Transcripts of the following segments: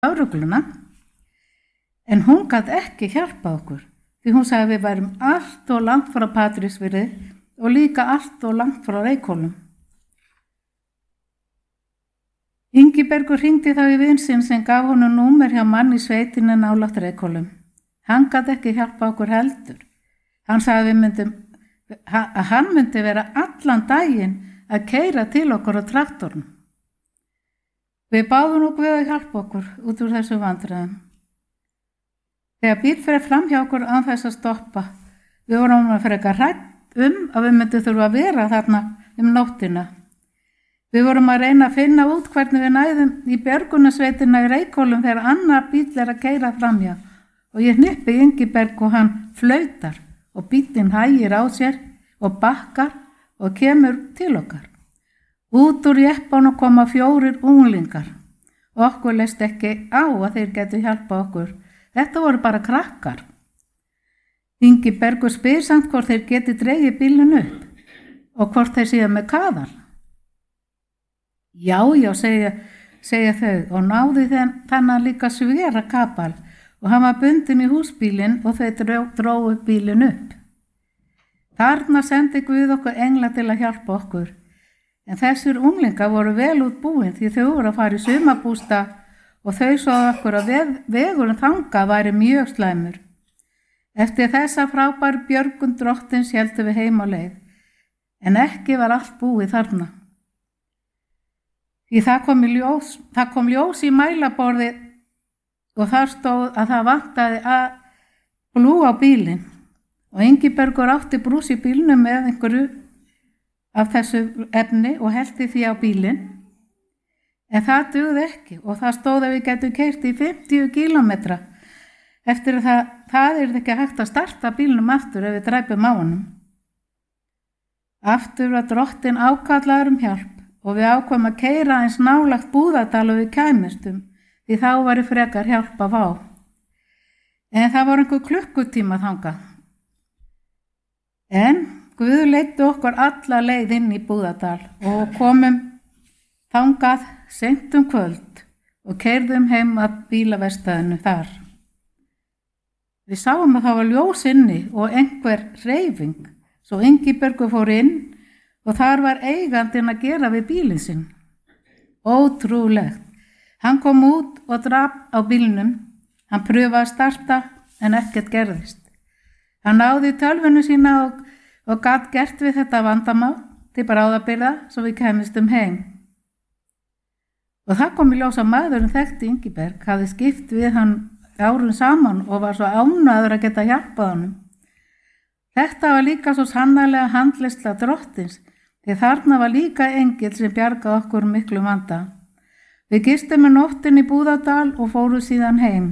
lögregluna, en hún gat ekki hjálpa okkur, því hún sagði að við værum allt og langt frá Patreksfirði og líka allt og langt frá Reykhólum. Ingibergur hringdi þá í vin sinn sem gaf honum númer hjá manni í sveitinni nálægt Reykhólum. Hann gat ekki hjálpa okkur heldur. Hann sagði að hann myndi vera allan daginn að keyra til okkur á traktornum. Við báðum okkur við að hjálpa okkur út úr þessu vandræðum. Þegar bíll fer fram hjá okkur án þess að stoppa, við vorum að frekar hrædd að við myndum þurfa að vera þarna nóttina. Við vorum að reyna að finna út hvernig við næðum í björgunarsveitina í Reykhólum þegar annar bíll að keyra framhjá og ég hnippi Ingiberg og hann flautar og bíllinn hægir á sér og bakkar og kemur til okkar. Út úr jeppanum koma 4 unglingar og okkur leist ekki á að þeir getu hjálpa okkur. Þetta voru bara krakkar. Ingibergur spyr samt hvort þeir geti dregið bílinn upp og hvort þeir séu með kaðal. Já, segja þau og náði þennan líka svera kapal og hann var bundinn í húsbílinn og þau drógu bílinn upp. Þarna sendi Guð okkur engla til að hjálpa okkur, en þessir unglingar voru vel útbúin því þau voru að fara í sumarbústað og þau svo okkur að vegurinn þangað væri mjög slæmur. Eftir þessa frábær björgun drottins héldum við heim á leið, en ekki var allt búið þarna. Því það kom ljós í mælaborði og þar stóð að það vantaði að blú á bílinn og Ingibergur átti brús í bílnum með einhverju af þessu efni og hellti því á bílinn. En það dugði ekki og það stóð að við getum keyrt í 50 kílómetra eftir að það ekki hægt að starta bílnum aftur ef við dræpum á honum. Aftur var drottinn ákallaður hjálp og við ákváðum að keyra eins nálægt Búðardal og við kæmistum því þá væri frekar hjálp að fá. En það var einhver klukkutíma þangað. En Guð leiddi okkur alla leið inn í Búðardal og komum þangað seint kvöld og keyrðum heim að bílaverkstæðinu þar. Við sáum að það var ljós inni og einhver hreyfing, svo Ingibergur fór inn og þar var eigandinn að gera við bílinn sinn. Ótrúlegt. Hann kom út og drap á bílnum. Hann pröfaði að starta en ekkert gerðist. Hann náði tölvunu sína og gat gert við þetta vandamál til bráðabirgða svo við kæmistum heim. Og það kom í ljós að maðurinn þekkti Ingiberg, hafði skipt við hann árum saman og var svo ánægður að geta hjálpað honum. Þetta var líka svo sannarlega handleysla drottins, því þarna var líka engill sem bjargaði okkur miklu vanda. Við gistum með nóttin í Búðardal og fórum síðan heim.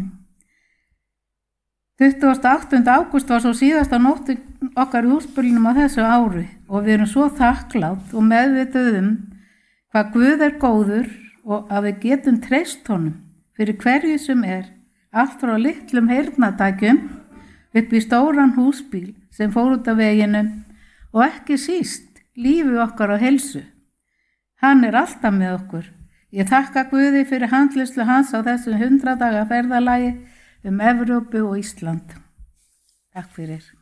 28. ágúst var svo síðasta nóttin okkar í húsbílnum á þessu ári og við erum svo þakklátt og meðvituð hvað Guð er góður og að við getum treyst honum fyrir hverju sem allt frá litlum heyrnartækjum upp í stóran húsbíl sem fór út af veginum og ekki síst lífi okkar og heilsu. Hann er alltaf með okkur. Ég þakka Guði fyrir handleiðslu hans á þessum 100 daga ferðalagi Evrópu og Ísland. Takk fyrir.